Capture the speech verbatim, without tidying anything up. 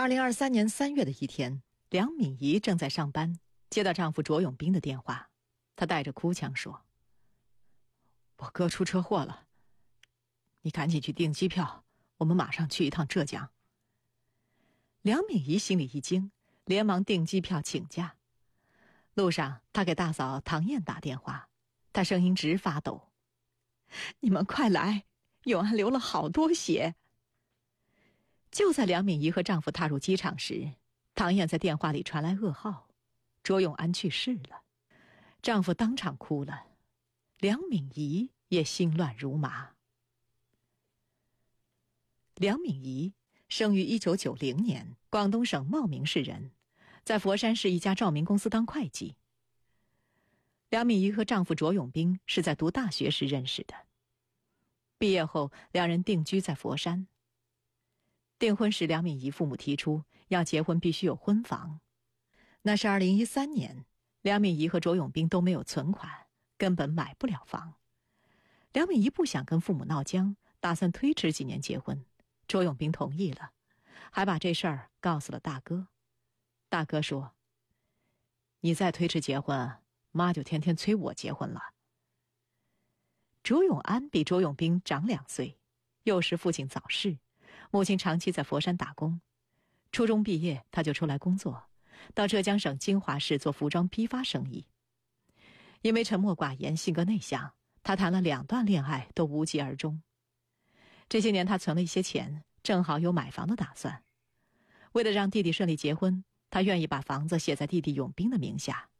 二零二三年三月的一天，梁敏仪正在上班，接到丈夫卓永斌的电话，她带着哭腔说：“我哥出车祸了，你赶紧去订机票，我们马上去一趟浙江。”梁敏仪心里一惊，连忙订机票请假。路上，她给大嫂唐燕打电话，她声音直发抖：“你们快来，永安流了好多血。”就在梁敏仪和丈夫踏入机场时，唐燕在电话里传来噩耗：卓永安去世了。丈夫当场哭了，梁敏仪也心乱如麻。梁敏仪生于一九九零年，广东省茂名市人，在佛山市一家照明公司当会计。梁敏仪和丈夫卓永斌是在读大学时认识的，毕业后两人定居在佛山。订婚时，梁敏仪父母提出要结婚必须有婚房。那是二零一三年，梁敏仪和卓永斌都没有存款，根本买不了房。梁敏仪不想跟父母闹僵，打算推迟几年结婚。卓永斌同意了，还把这事儿告诉了大哥。大哥说：“你再推迟结婚，妈就天天催我结婚了。”卓永安比卓永斌长两岁，幼时父亲早逝，母亲长期在佛山打工。初中毕业，他就出来工作，到浙江省金华市做服装批发生意。因为沉默寡言，性格内向，他谈了两段恋爱都无疾而终。这些年他存了一些钱，正好有买房的打算。为了让弟弟顺利结婚，他愿意把房子写在弟弟永斌的名下，